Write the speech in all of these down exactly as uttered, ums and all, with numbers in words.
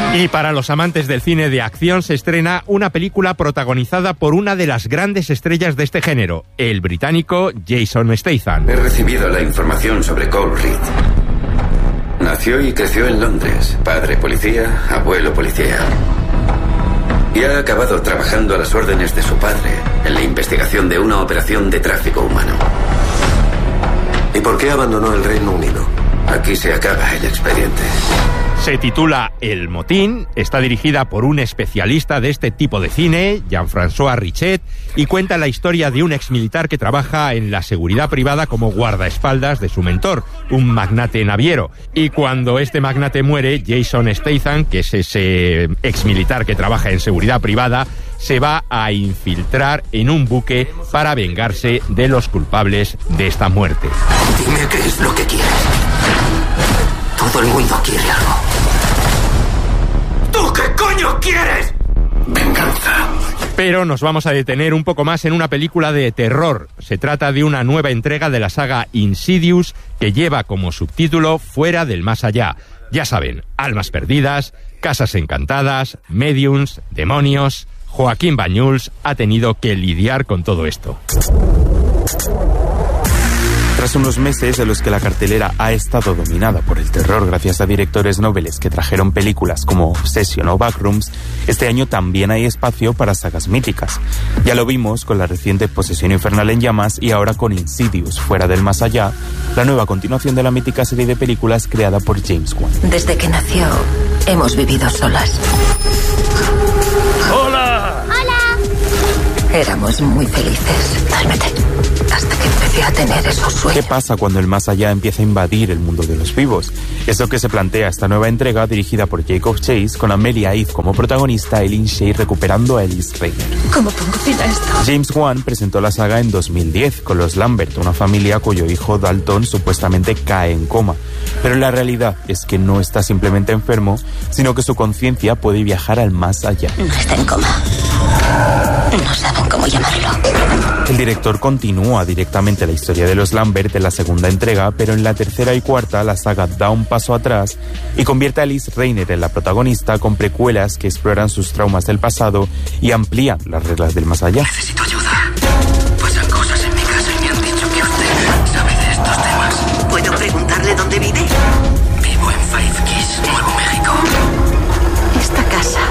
Y para los amantes del cine de acción se estrena una película protagonizada por una de las grandes estrellas de este género, el británico Jason Statham. He recibido la información sobre Cole Reed. Nació y creció en Londres, padre policía, abuelo policía. Y ha acabado trabajando a las órdenes de su padre en la investigación de una operación de tráfico humano. ¿Y por qué abandonó el Reino Unido? Aquí se acaba el expediente. Se titula El Motín, está dirigida por un especialista de este tipo de cine, Jean-François Richet, y cuenta la historia de un exmilitar que trabaja en la seguridad privada como guardaespaldas de su mentor, un magnate naviero. Y cuando este magnate muere, Jason Statham, que es ese exmilitar que trabaja en seguridad privada, se va a infiltrar en un buque para vengarse de los culpables de esta muerte. Dime qué es lo que quieres. Todo el mundo quiere algo. ¿Tú qué coño quieres? Venganza. Pero nos vamos a detener un poco más en una película de terror. Se trata de una nueva entrega de la saga Insidious que lleva como subtítulo Fuera del Más Allá. Ya saben, almas perdidas, casas encantadas, mediums, demonios. Joaquín Bañuls ha tenido que lidiar con todo esto. Tras unos meses en los que la cartelera ha estado dominada por el terror gracias a directores noveles que trajeron películas como Obsession o Backrooms, este año también hay espacio para sagas míticas. Ya lo vimos con la reciente Posesión Infernal en Llamas y ahora con Insidious, Fuera del Más Allá, la nueva continuación de la mítica serie de películas creada por James Wan. Desde que nació, hemos vivido solas. ¡Hola! ¡Hola! Éramos muy felices. Cálmate. Hasta que empecé a tener esos sueños. ¿Qué pasa cuando el más allá empieza a invadir el mundo de los vivos? Es lo que se plantea esta nueva entrega dirigida por Jacob Chase, con Amelia Eve como protagonista y Lin Shaye recuperando a Elise Reiner. ¿Cómo pongo fin a esto? James Wan presentó la saga en dos mil diez con los Lambert, una familia cuyo hijo Dalton supuestamente cae en coma. Pero la realidad es que no está simplemente enfermo, sino que su conciencia puede viajar al más allá. No está en coma. No saben cómo llamarlo. El director continúa directamente la historia de los Lambert en la segunda entrega, pero en la tercera y cuarta la saga da un paso atrás y convierte a Liz Reiner en la protagonista con precuelas que exploran sus traumas del pasado y amplían las reglas del más allá. Necesito ayuda. Pasan cosas en mi casa y me han dicho que usted sabe de estos temas. ¿Puedo preguntarle dónde vive? Vivo en Five Keys, Nuevo México. Esta casa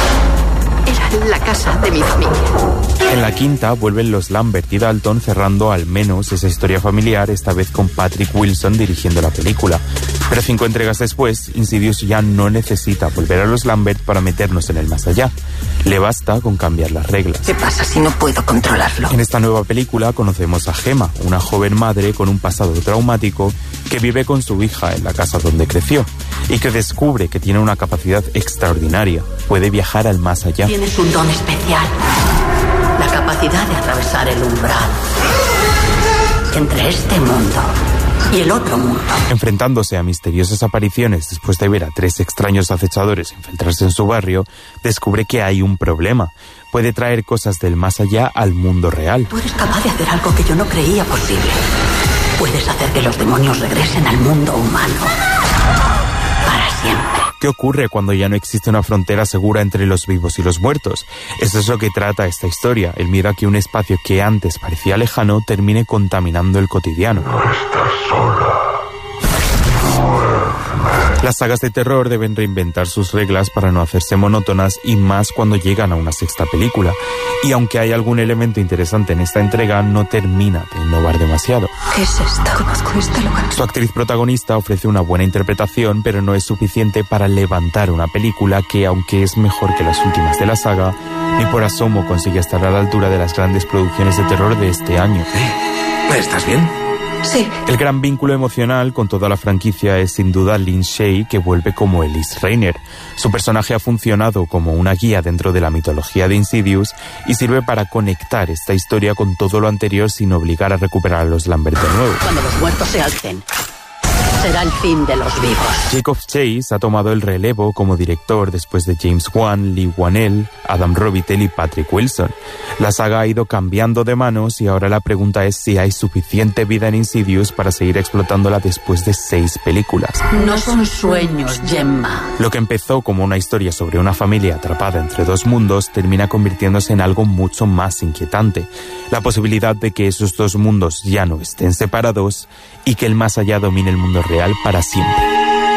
era la casa de mi familia. En la quinta vuelven los Lambert y Dalton cerrando al menos esa historia familiar, esta vez con Patrick Wilson dirigiendo la película. Pero cinco entregas después, Insidious ya no necesita volver a los Lambert para meternos en el más allá. Le basta con cambiar las reglas. ¿Qué pasa si no puedo controlarlo? En esta nueva película conocemos a Gemma, una joven madre con un pasado traumático que vive con su hija en la casa donde creció y que descubre que tiene una capacidad extraordinaria. Puede viajar al más allá. Tienes un don especial. La capacidad de atravesar el umbral entre este mundo y el otro mundo. Enfrentándose a misteriosas apariciones después de ver a tres extraños acechadores infiltrarse en su barrio, descubre que hay un problema. Puede traer cosas del más allá al mundo real. Tú eres capaz de hacer algo que yo no creía posible. Puedes hacer que los demonios regresen al mundo humano para siempre. ¿Qué ocurre cuando ya no existe una frontera segura entre los vivos y los muertos? Eso es lo que trata esta historia, el miedo a que un espacio que antes parecía lejano termine contaminando el cotidiano. No estás sola. Las sagas de terror deben reinventar sus reglas para no hacerse monótonas y más cuando llegan a una sexta película. Y aunque hay algún elemento interesante en esta entrega, no termina de innovar demasiado. ¿Qué es esto? Conozco este lugar. Su actriz protagonista ofrece una buena interpretación, pero no es suficiente para levantar una película que, aunque es mejor que las últimas de la saga, ni por asomo consigue estar a la altura de las grandes producciones de terror de este año. ¿Eh? ¿Estás bien? Sí. El gran vínculo emocional con toda la franquicia es sin duda Lin Shaye, que vuelve como Elise Reiner. Su personaje ha funcionado como una guía dentro de la mitología de Insidious y sirve para conectar esta historia con todo lo anterior sin obligar a recuperar a los Lambert de nuevo. Cuando los muertos se alcen, será el fin de los vivos. Jacob Chase ha tomado el relevo como director después de James Wan, Lee Whannell, Adam Robitel y Patrick Wilson. La saga ha ido cambiando de manos y ahora la pregunta es si hay suficiente vida en Insidious para seguir explotándola después de seis películas. No son sueños, Gemma. Lo que empezó como una historia sobre una familia atrapada entre dos mundos termina convirtiéndose en algo mucho más inquietante. La posibilidad de que esos dos mundos ya no estén separados y que el más allá domine el mundo real para siempre.